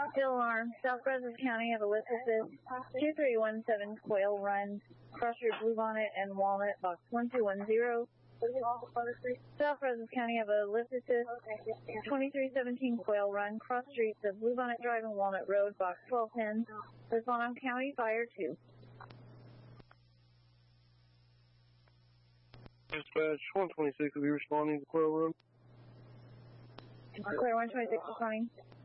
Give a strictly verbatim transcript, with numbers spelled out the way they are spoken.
Still alarm. South Brazos County have a list assist two three one seven Quail Run, cross route Bluebonnet and Walnut, box one two one zero. South Brazos County have a list assist twenty-three seventeen Quail Run, cross streets of Bluebonnet Drive and Walnut Road, box twelve ten. Respond on County Fire two. Dispatch one twenty-six will be responding to Quail Run. Clear one twenty-six responding.